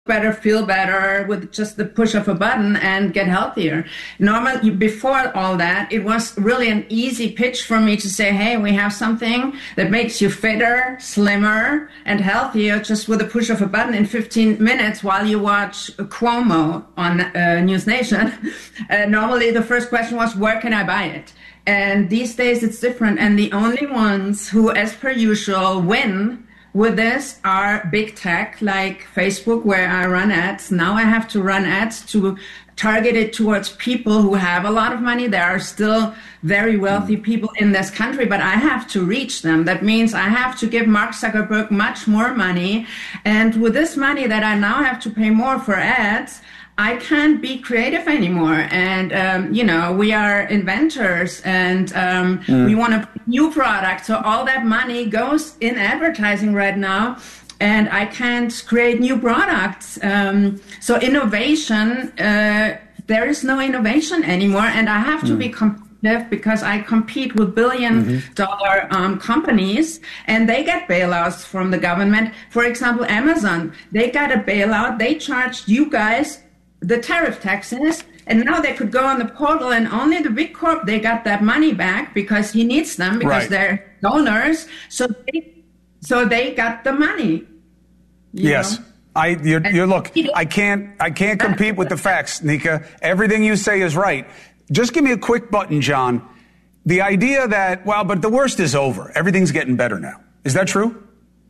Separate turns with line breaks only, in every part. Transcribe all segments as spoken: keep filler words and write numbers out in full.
better, feel better with just the push of a button and get healthier. Normally, before all that, it was really an easy pitch for me to say, hey, we have something that makes you fitter, slimmer, and healthier just with a push of a button in fifteen minutes while you watch Cuomo on uh, News Nation. Uh, normally, the first question was, where can I buy it? And these days, it's different. And the only ones who, as per usual, win with this are big tech like Facebook, where I run ads. Now I have to run ads to target it towards people who have a lot of money. There are still very wealthy people in this country, but I have to reach them. That means I have to give Mark Zuckerberg much more money. And with this money that I now have to pay more for ads, I can't be creative anymore. And, um, you know, we are inventors and um, mm. we want a new product. So all that money goes in advertising right now. And I can't create new products. Um, so innovation, uh, there is no innovation anymore. And I have to mm. be competitive because I compete with billion mm-hmm. dollar um, companies and they get bailouts from the government. For example, Amazon, they got a bailout. They charged you guys the tariff taxes, and now they could go on the portal, and only the big corp, they got that money back because he needs them because right. they're donors. So they, so they got the money.
Yes. Know? I, you're, you're, look, I can't, I can't compete with the facts, Nika. Everything you say is right. Just give me a quick button, John. The idea that, well, but the worst is over. Everything's getting better now. Is that true?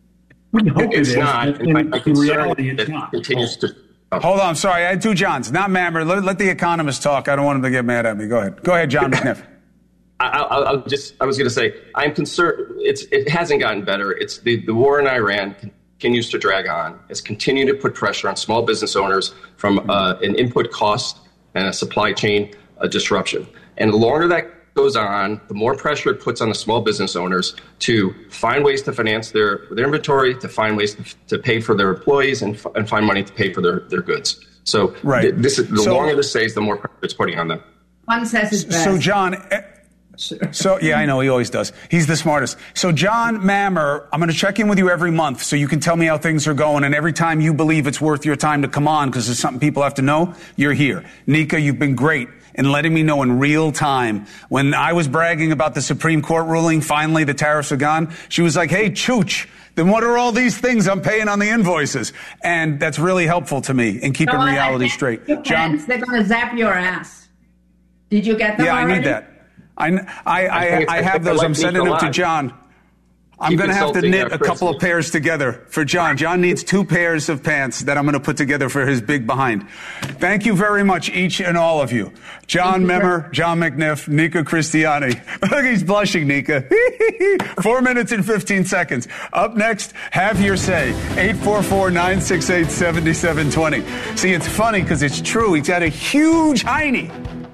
We hope
it's
it is.
not.
In, in, in reality, it's not.
Continues to
Oh. Hold on, I'm sorry. I had two Johns, not Mammer. Let, let the economist talk. I don't want him to get mad at me. Go ahead. Go ahead, John McNiff.
I, I, I just, I was going to say, I'm concerned. It's, it hasn't gotten better. It's the, the war in Iran continues to drag on. It's continued to put pressure on small business owners from uh, an input cost and a supply chain uh, disruption. And the longer that goes on, the more pressure it puts on the small business owners to find ways to finance their their inventory, to find ways to, to pay for their employees, and, and find money to pay for their, their goods. So
right.
th- this is, the
so,
longer this stays, the more pressure it's putting on them.
One says it's best.
So, John, sure. so yeah, I know he always does. He's the smartest. So, John Mammer, I'm going to check in with you every month so you can tell me how things are going. And every time you believe it's worth your time to come on because there's something people have to know, you're here. Nika, you've been great in letting me know in real time. When I was bragging about the Supreme Court ruling, finally the tariffs are gone, she was like, hey, chooch, then what are all these things I'm paying on the invoices? And that's really helpful to me in keeping
no,
reality straight.
John, they're going to zap your ass. Did you get them
Yeah,
already?
I need that. I, I, I, I have those. I'm sending them to John. I'm going to have to knit a couple of pairs together for John. John needs two pairs of pants that I'm going to put together for his big behind. Thank you very much, each and all of you. John Memmer, John McNiff, Nika Christiani. Look, he's blushing, Nika. Four minutes and fifteen seconds. Up next, have your say. eight four four, nine six eight, seven seven two zero. See, it's funny because it's true. He's got a huge hiney.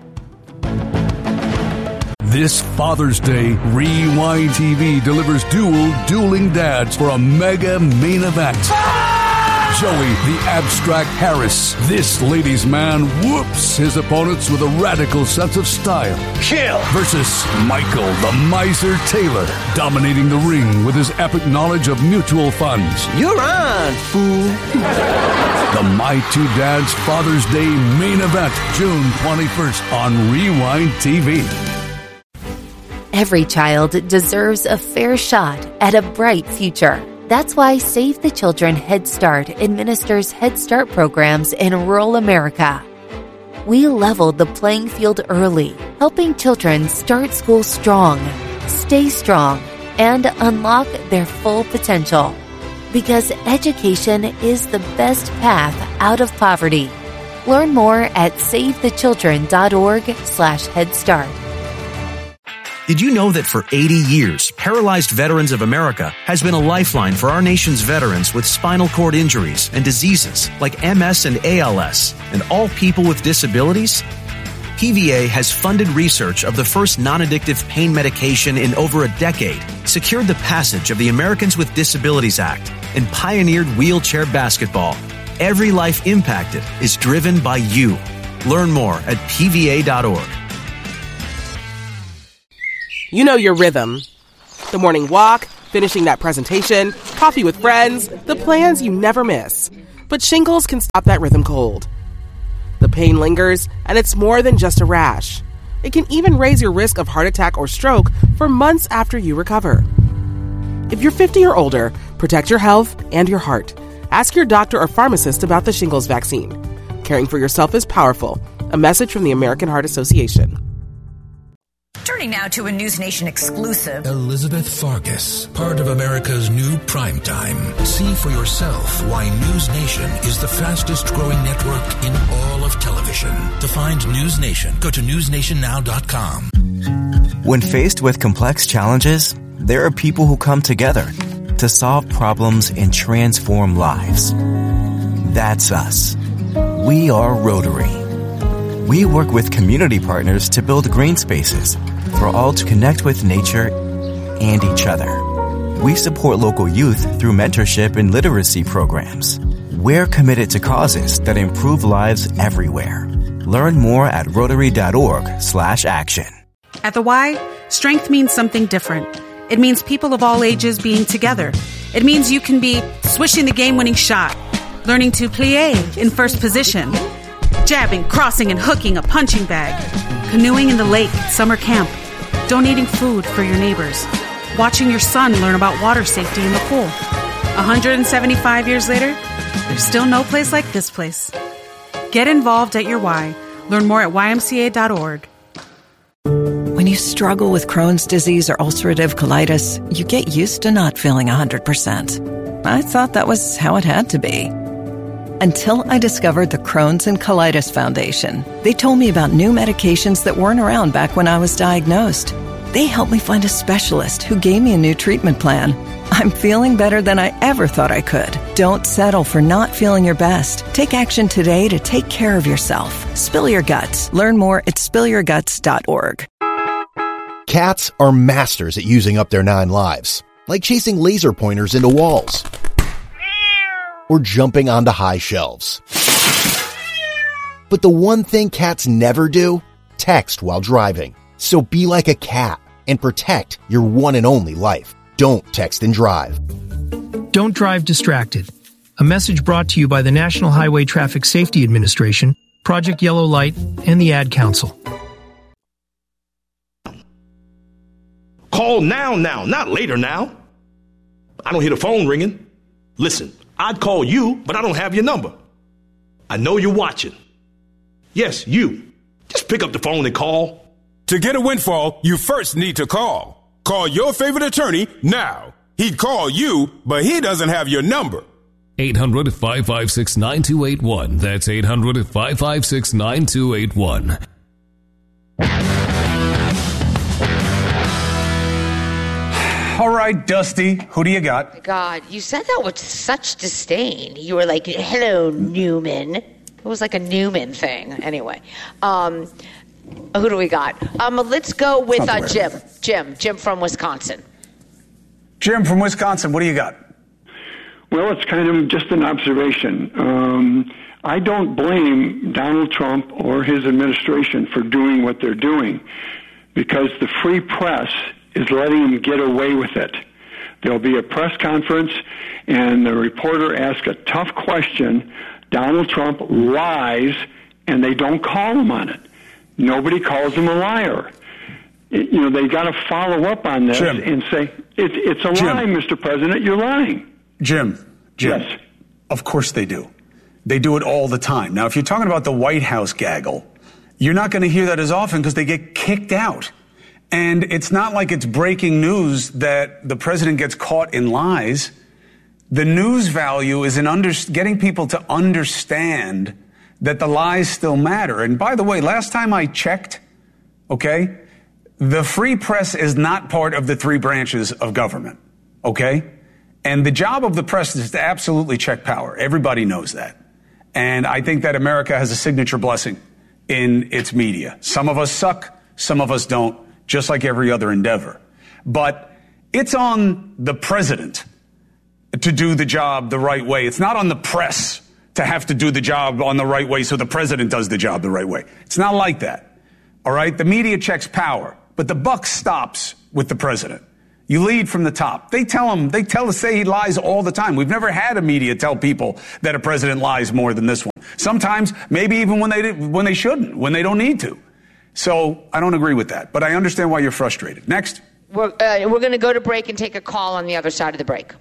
This Father's Day, Rewind T V delivers dual dueling dads for a mega main event. Ah! Joey, the abstract Harris, this ladies' man, whoops his opponents with a radical sense of style.
Kill!
Versus Michael, the miser Taylor, dominating the ring with his epic knowledge of mutual funds.
You're on, fool.
The My Two Dads Father's Day main event, June twenty-first on Rewind T V.
Every child deserves a fair shot at a bright future. That's why Save the Children Head Start administers Head Start programs in rural America. We leveled the playing field early, helping children start school strong, stay strong, and unlock their full potential. Because education is the best path out of poverty. Learn more at savethechildren.org slash Head Start.
Did you know that for eighty years, Paralyzed Veterans of America has been a lifeline for our nation's veterans with spinal cord injuries and diseases like M S and A L S, and all people with disabilities? P V A has funded research of the first non-addictive pain medication in over a decade, secured the passage of the Americans with Disabilities Act, and pioneered wheelchair basketball. Every life impacted is driven by you. Learn more at P V A dot org.
You know your rhythm. The morning walk, finishing that presentation, coffee with friends, the plans you never miss. But shingles can stop that rhythm cold. The pain lingers, and it's more than just a rash. It can even raise your risk of heart attack or stroke for months after you recover. If you're fifty or older, protect your health and your heart. Ask your doctor or pharmacist about the shingles vaccine. Caring for yourself is powerful. A message from the American Heart Association.
Turning now to a News Nation exclusive.
Elizabeth Farkas, part of America's new primetime. See for yourself why News Nation is the fastest growing network in all of television. To find News Nation, go to news nation now dot com.
When faced with complex challenges, there are people who come together to solve problems and transform lives. That's us. We are Rotary. We work with community partners to build green spaces for all to connect with nature and each other. We support local youth through mentorship and literacy programs. We're committed to causes that improve lives everywhere. Learn more at rotary.org slash action.
At the Y, strength means something different. It means people of all ages being together. It means you can be swishing the game-winning shot, learning to plie in first position, jabbing, crossing, and hooking a punching bag, canoeing in the lake at summer camp, donating food for your neighbors, watching your son learn about water safety in the pool. one hundred seventy-five years later, there's still no place like this place. Get involved at your Y. Learn more at y m c a dot org.
When you struggle with Crohn's disease or ulcerative colitis, you get used to not feeling one hundred percent. I thought that was how it had to be. Until I discovered the Crohn's and Colitis Foundation. They told me about new medications that weren't around back when I was diagnosed. They helped me find a specialist who gave me a new treatment plan. I'm feeling better than I ever thought I could. Don't settle for not feeling your best. Take action today to take care of yourself. Spill your guts. Learn more at spill your guts dot org.
Cats are masters at using up their nine lives, like chasing laser pointers into walls or jumping onto high shelves. But the one thing cats never do? Text while driving. So be like a cat and protect your one and only life. Don't text and drive.
Don't drive distracted. A message brought to you by the National Highway Traffic Safety Administration, Project Yellow Light, and the Ad Council.
Call now, now, not later now. I don't hear the phone ringing. Listen, I'd call you, but I don't have your number. I know you're watching. Yes, you. Just pick up the phone and call.
To get a windfall, you first need to call. Call your favorite attorney now. He'd call you, but he doesn't have your number.
eight hundred, five five six, nine two eight one. That's eight hundred, five five six, nine two eight one.
All right, Dusty, who do you got?
God, you said that with such disdain. You were like, hello, Newman. It was like a Newman thing. Anyway, um, who do we got? Um, let's go with uh, Jim. Jim. Jim from Wisconsin.
Jim from Wisconsin, what do you got?
Well, it's kind of just an observation. Um, I don't blame Donald Trump or his administration for doing what they're doing, because the free press is letting them get away with it. There'll be a press conference, and the reporter asks a tough question. Donald Trump lies, and they don't call him on it. Nobody calls him a liar. It, you know, they got to follow up on this Jim. and say, it, it's a Jim. lie, Mister President, you're lying.
Jim, Jim,
yes.
Of course they do. They do it all the time. Now, if you're talking about the White House gaggle, you're not going to hear that as often because they get kicked out. And it's not like it's breaking news that the president gets caught in lies. The news value is in under, getting people to understand that the lies still matter. And by the way, last time I checked, okay, the free press is not part of the three branches of government, okay? And the job of the press is to absolutely check power. Everybody knows that. And I think that America has a signature blessing in its media. Some of us suck, some of us don't, just like every other endeavor. But it's on the president to do the job the right way. It's not on the press to have to do the job on the right way so the president does the job the right way. It's not like that. All right? The media checks power, but the buck stops with the president. You lead from the top. They tell him, they tell us, say he lies all the time. We've never had a media tell people that a president lies more than this one. Sometimes, maybe even when they when they shouldn't, when they don't need to. So I don't agree with that, but I understand why you're frustrated. Next.
We're, uh, we're going to go to break and take a call on the other side of the break.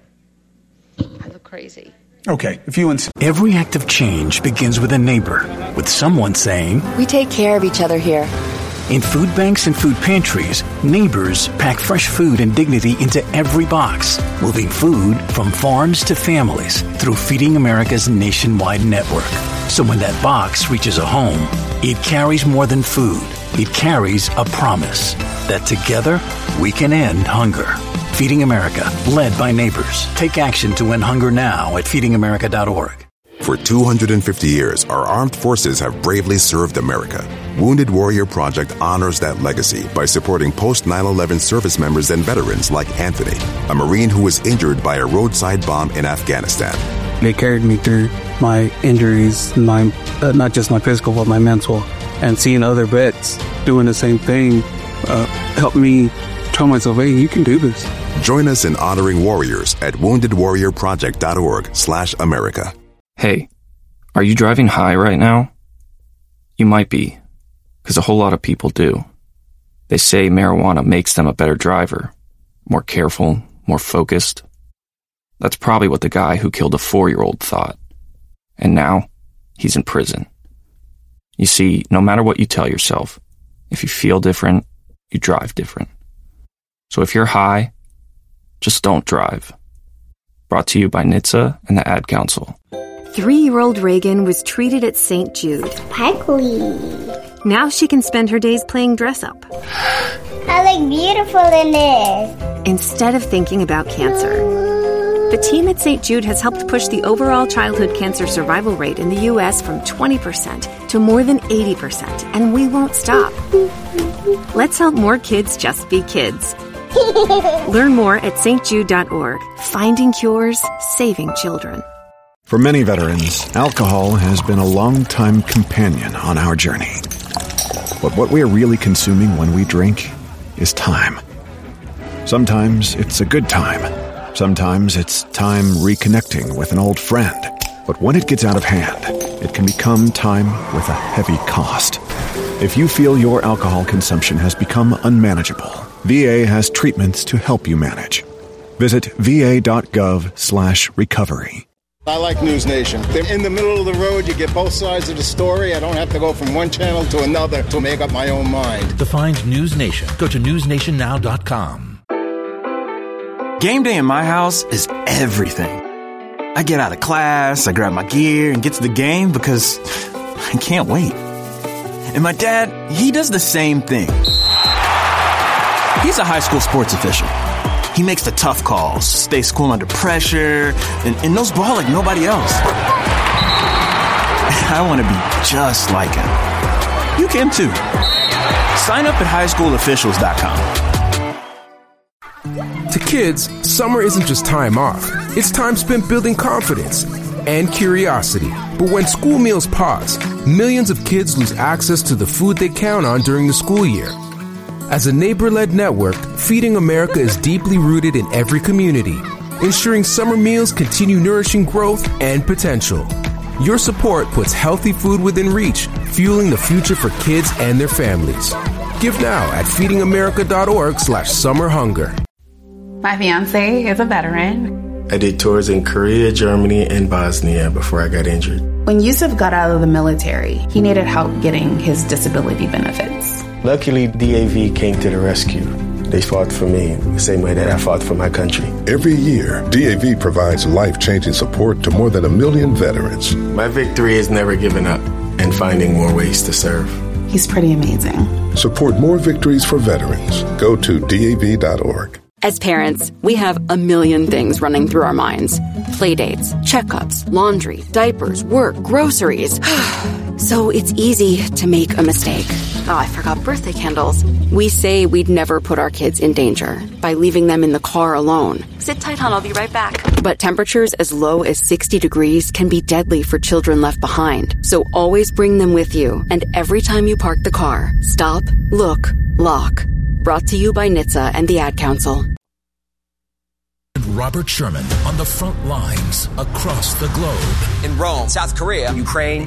I look crazy.
Okay, if you insist.
Every act of change begins with a neighbor, with someone saying,
"We take care of each other here."
In food banks and food pantries, neighbors pack fresh food and dignity into every box, moving food from farms to families through Feeding America's nationwide network. So when that box reaches a home, it carries more than food. It carries a promise that together we can end hunger. Feeding America, led by neighbors. Take action to end hunger now at feeding america dot org.
For two hundred fifty years, our armed forces have bravely served America. Wounded Warrior Project honors that legacy by supporting post nine eleven service members and veterans like Anthony, a Marine who was injured by a roadside bomb in Afghanistan.
They carried me through my injuries, my uh, not just my physical, but my mental. And seeing other vets doing the same thing uh, helped me tell myself, hey, you can do this.
Join us in honoring warriors at wounded warrior project dot org slash America.
Hey, are you driving high right now? You might be, because a whole lot of people do. They say marijuana makes them a better driver, more careful, more focused. That's probably what the guy who killed a four-year-old thought. And now, he's in prison. You see, no matter what you tell yourself, if you feel different, you drive different. So if you're high, just don't drive. Brought to you by N H T S A and the Ad Council.
Three-year-old Reagan was treated at Saint Jude.
Sparkly.
Now she can spend her days playing dress-up.
I look beautiful in this.
Instead of thinking about cancer. The team at Saint Jude has helped push the overall childhood cancer survival rate in the U S from twenty percent to more than eighty percent, and we won't stop. Let's help more kids just be kids. Learn more at s t jude dot org. Finding cures, saving children.
For many veterans, alcohol has been a long-time companion on our journey. But what we are really consuming when we drink is time. Sometimes it's a good time. Sometimes it's time reconnecting with an old friend. But when it gets out of hand, it can become time with a heavy cost. If you feel your alcohol consumption has become unmanageable, V A has treatments to help you manage. Visit va.gov slash recovery.
I like News Nation. They're in the middle of the road. You get both sides of the story. I don't have to go from one channel to another to make up my own mind.
To find News Nation, go to news nation now dot com.
Game day in my house is everything. I get out of class, I grab my gear, and get to the game because I can't wait. And my dad, he does the same thing. He's a high school sports official. He makes the tough calls, stays cool under pressure, and, and knows ball like nobody else. I want to be just like him. You can too. Sign up at high school officials dot com.
To kids, summer isn't just time off. It's time spent building confidence and curiosity. But when school meals pause, millions of kids lose access to the food they count on during the school year. As a neighbor-led network, Feeding America is deeply rooted in every community, ensuring summer meals continue nourishing growth and potential. Your support puts healthy food within reach, fueling the future for kids and their families. Give now at feeding america dot org slash summer hunger.
My fiance is a veteran.
I did tours in Korea, Germany, and Bosnia before I got injured.
When Yusuf got out of the military, he needed help getting his disability benefits.
Luckily, D A V came to the rescue. They fought for me the same way that I fought for my country.
Every year, D A V provides life-changing support to more than a million veterans.
My victory is never giving up and finding more ways to serve.
He's pretty amazing.
Support more victories for veterans. Go to D A V dot org.
As parents, we have a million things running through our minds. Playdates, checkups, laundry, diapers, work, groceries. So it's easy to make a mistake. Oh, I forgot birthday candles. We say we'd never put our kids in danger by leaving them in the car alone. Sit tight, hon, I'll be right back. But temperatures as low as sixty degrees can be deadly for children left behind. So always bring them with you. And every time you park the car, stop, look, lock. Brought to you by N H T S A and the Ad Council.
Robert Sherman on the front lines across the globe.
In Rome, South Korea, Ukraine,